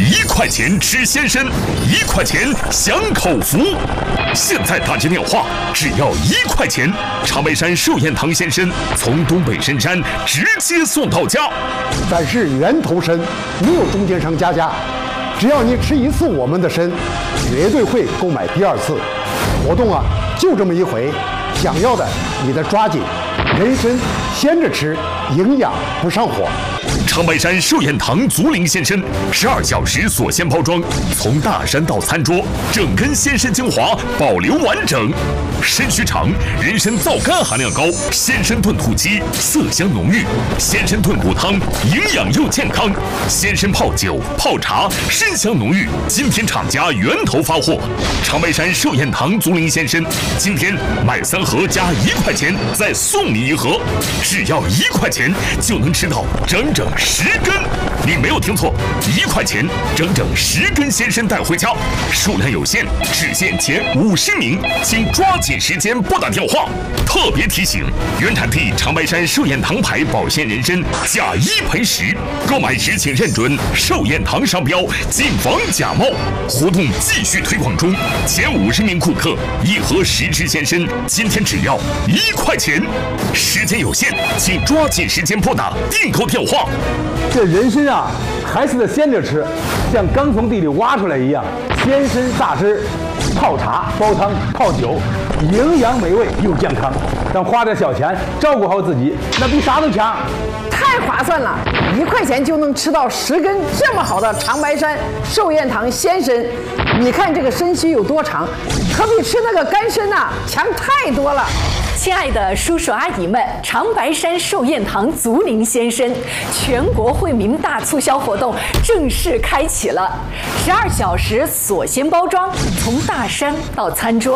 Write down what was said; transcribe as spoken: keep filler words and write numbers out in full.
一块钱吃鲜参，一块钱享口福。现在打接电话，只要一块钱，长白山寿宴堂鲜参从东北深山直接送到家。 咱是源头参，没有中间商加价。只要你吃一次我们的参，绝对会购买第二次。活动啊，就这么一回，想要的你得抓紧。人参鲜着吃，营养不上火。 长白山寿宴堂竹林鲜参，十二小时锁鲜包装，从大山到餐桌，整根鲜参精华保留完整。参须长，人参皂苷含量高，鲜参炖土鸡色香浓郁，鲜参炖骨汤营养又健康，鲜参泡酒泡茶参香浓郁。今天厂家源头发货，长白山寿宴堂竹林鲜参，今天买三盒加一块钱，再送你一盒，只要一块钱就能吃到整整十根。你没有听错，一块钱整整十根鲜参带回家，数量有限，只限前五十名，请抓紧时间拨打电话。特别提醒：原产地长白山寿宴堂牌保鲜人参，假一赔十，购买时请认准寿宴堂商标，谨防假冒。活动继续推广中，前五十名顾客一盒十支鲜参，今天只要一块钱。时间有限，请抓紧时间拨打订购电话。 这人参啊，还是得鲜着吃，像刚从地里挖出来一样。鲜参榨汁、泡茶、煲汤、泡酒，营养美味又健康。咱花点小钱照顾好自己，那比啥都强。 太划算了，一块钱就能吃到十根这么好的长白山寿宴堂鲜参。你看这个参须有多长，可比吃那个干参呐强太多了。 亲爱的叔叔阿姨们，长白山寿宴堂竹林鲜参全国惠民大促销活动正式开启了，十二小时锁鲜包装，从大山到餐桌。